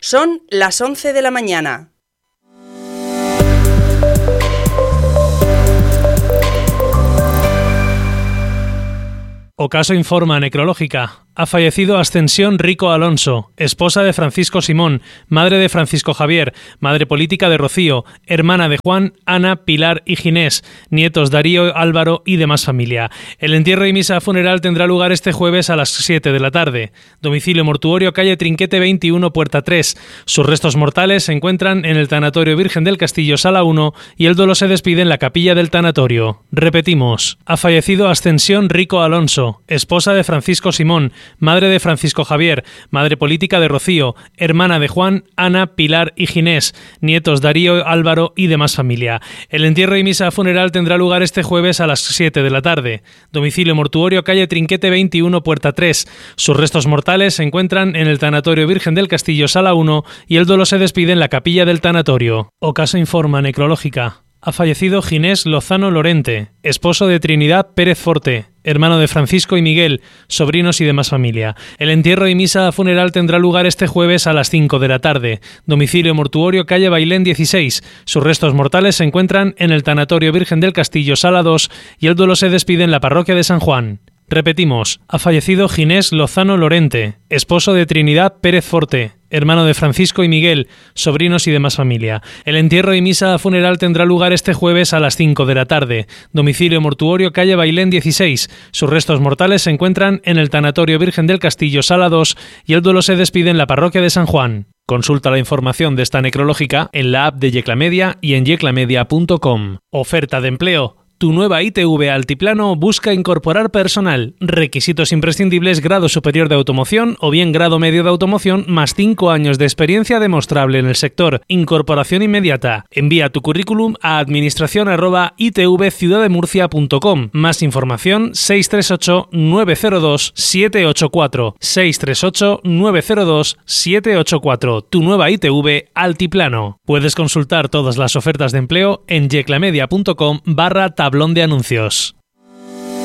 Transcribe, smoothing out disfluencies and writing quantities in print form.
Son las 11 de la mañana. Ocaso informa necrológica. Ha fallecido Ascensión Rico Alonso, esposa de Francisco Simón, madre de Francisco Javier, madre política de Rocío, hermana de Juan, Ana, Pilar y Ginés, nietos Darío, Álvaro y demás familia. El entierro y misa funeral tendrá lugar este jueves a las 7 de la tarde. Domicilio mortuorio, calle Trinquete 21, puerta 3. Sus restos mortales se encuentran en el Tanatorio Virgen del Castillo, sala 1, y el duelo se despide en la capilla del tanatorio. Repetimos, ha fallecido Ascensión Rico Alonso, esposa de Francisco Simón, madre de Francisco Javier, madre política de Rocío, hermana de Juan, Ana, Pilar y Ginés, nietos Darío, Álvaro y demás familia. El entierro y misa funeral tendrá lugar este jueves a las 7 de la tarde. Domicilio mortuorio, calle Trinquete 21, puerta 3. Sus restos mortales se encuentran en el Tanatorio Virgen del Castillo, sala 1, y el duelo se despide en la capilla del tanatorio. Ocaso informa necrológica. Ha fallecido Ginés Lozano Lorente, esposo de Trinidad Pérez Forte, hermano de Francisco y Miguel, sobrinos y demás familia. El entierro y misa funeral tendrá lugar este jueves a las 5 de la tarde. Domicilio mortuorio, calle Bailén 16. Sus restos mortales se encuentran en el Tanatorio Virgen del Castillo, sala 2, y el duelo se despide en la parroquia de San Juan. Repetimos, ha fallecido Ginés Lozano Lorente, esposo de Trinidad Pérez Forte, hermano de Francisco y Miguel, sobrinos y demás familia. El entierro y misa funeral tendrá lugar este jueves a las 5 de la tarde. Domicilio mortuorio, calle Bailén 16. Sus restos mortales se encuentran en el Tanatorio Virgen del Castillo, sala 2, y el duelo se despide en la parroquia de San Juan. Consulta la información de esta necrológica en la app de Yecla Media y en yeclamedia.com. Oferta de empleo. Tu nueva ITV Altiplano busca incorporar personal. Requisitos imprescindibles: grado superior de automoción o bien grado medio de automoción más 5 años de experiencia demostrable en el sector. Incorporación inmediata. Envía tu currículum a administración@itvciudademurcia.com. Más información 638 902 784. 638 902 784. Tu nueva ITV Altiplano. Puedes consultar todas las ofertas de empleo en yeclamedia.com/tablón de anuncios.